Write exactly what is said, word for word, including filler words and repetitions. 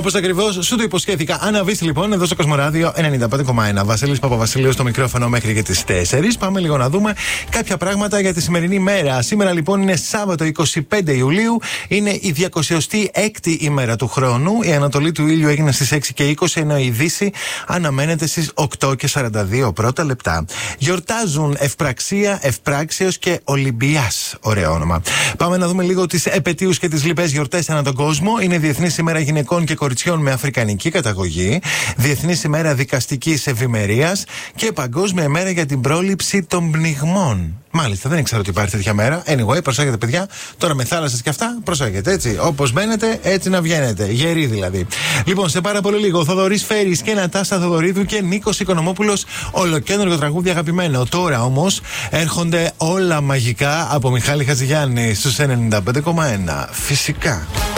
Όπως ακριβώς σου το υποσχέθηκα. Αναβείς λοιπόν εδώ στο Κοσμοράδιο ενενήντα πέντε κόμμα ένα. Βασίλης Παπαβασιλείου στο μικρόφωνο μέχρι και τις τέσσερις. Πάμε λίγο να δούμε κάποια πράγματα για τη σημερινή μέρα. Σήμερα λοιπόν είναι Σάββατο είκοσι πέντε Ιουλίου. Είναι η διακοσιοστή έκτη ημέρα του χρόνου. Η ανατολή του ήλιου έγινε στις έξι και είκοσι, ενώ η δύση αναμένεται στις οκτώ και σαράντα δύο πρώτα λεπτά. Γιορτάζουν Ευπραξία, Ευπράξιος και Ολυμπιάς. Ωραίο όνομα. Πάμε να δούμε λίγο τις επετείους και τις λοιπές γιορτές ανά τον κόσμο. Είναι Διεθνής ημέρα γυναικών και κοριτσιών με αφρικανική καταγωγή, Διεθνής ημέρα δικαστικής ευημερίας και Παγκόσμια ημέρα για την πρόληψη των πνιγμών. Μάλιστα, δεν ήξερα ότι υπάρχει τέτοια μέρα. Anyway, προσέχετε, παιδιά. Τώρα με θάλασσες και αυτά, προσέχετε έτσι. Όπως μπαίνετε, έτσι να βγαίνετε. Γεροί δηλαδή. Λοιπόν, σε πάρα πολύ λίγο, Θοδωρής Φέρης και Νατάσα Θοδωρίδου και Νίκος Οικονομόπουλος. Ολοκέντρο τραγούδι αγαπημένο. Τώρα όμως έρχονται όλα μαγικά από Μιχάλη Χατζηγιάννη στους ενενήντα πέντε κόμμα ένα. Φυσικά.